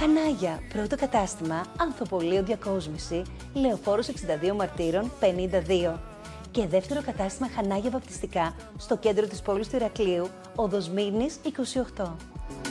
Χανάγια, πρώτο κατάστημα, Ανθοπολείο Διακόσμηση, Λεωφόρος 62 Μαρτύρων 52. Και δεύτερο κατάστημα Χανάγια Βαπτιστικά, στο κέντρο της πόλης του Ηρακλείου, Οδός Μύρνης 28.